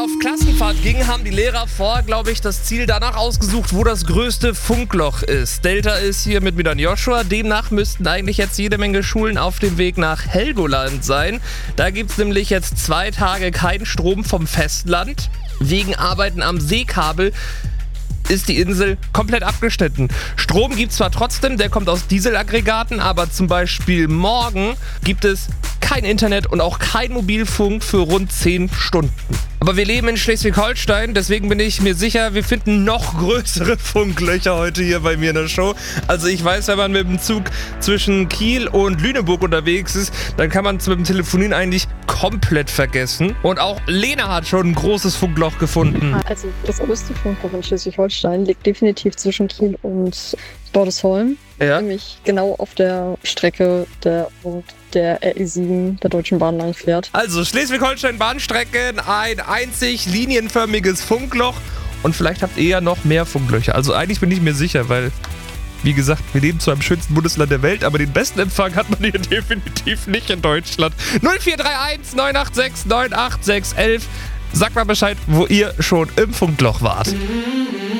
Auf Klassenfahrt ging, haben die Lehrer vorher, glaube ich, das Ziel danach ausgesucht, wo das größte Funkloch ist. Delta ist hier mit mir dann Joshua. Demnach müssten eigentlich jetzt jede Menge Schulen auf dem Weg nach Helgoland sein. Da gibt es nämlich jetzt 2 Tage keinen Strom vom Festland. Wegen Arbeiten am Seekabel ist die Insel komplett abgeschnitten. Strom gibt es zwar trotzdem, der kommt aus Dieselaggregaten, aber zum Beispiel morgen gibt es kein Internet und auch kein Mobilfunk für rund 10 Stunden. Aber wir leben in Schleswig-Holstein, deswegen bin ich mir sicher, wir finden noch größere Funklöcher heute hier bei mir in der Show. Also ich weiß, wenn man mit dem Zug zwischen Kiel und Lüneburg unterwegs ist, dann kann man es mit dem Telefonieren eigentlich komplett vergessen. Und auch Lena hat schon ein großes Funkloch gefunden. Also das größte Funkloch in Schleswig-Holstein liegt definitiv zwischen Kiel und Bordesholm. Ja. Nämlich genau auf der Strecke, der RE7 der Deutschen Bahn lang fährt. Also Schleswig-Holstein-Bahnstrecken, ein einzig linienförmiges Funkloch. Und vielleicht habt ihr ja noch mehr Funklöcher. Also eigentlich bin ich mir sicher, weil, wie gesagt, wir leben zwar im schönsten Bundesland der Welt, aber den besten Empfang hat man hier definitiv nicht in Deutschland. 0431 986 98611. Sagt mal Bescheid, wo ihr schon im Funkloch wart.